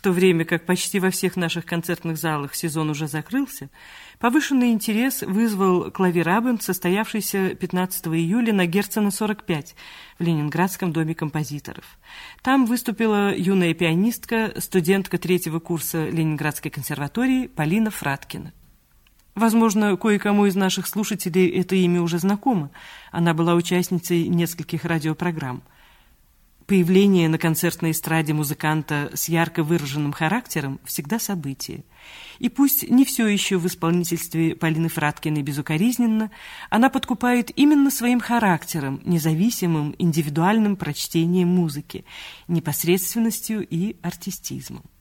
то время как почти во всех наших концертных залах сезон уже закрылся, повышенный интерес вызвал клавирабенд, состоявшийся 15 июля на Герцена 45 в Ленинградском доме композиторов. Там выступила юная пианистка, студентка 3-го курса Ленинградской консерватории Полина Фраткина. Возможно, кое-кому из наших слушателей это имя уже знакомо. Она была участницей нескольких радиопрограмм. Появление на концертной эстраде музыканта с ярко выраженным характером всегда событие. И пусть не все еще в исполнительстве Полины Фраткиной безукоризненно, она подкупает именно своим характером, независимым, индивидуальным прочтением музыки, непосредственностью и артистизмом.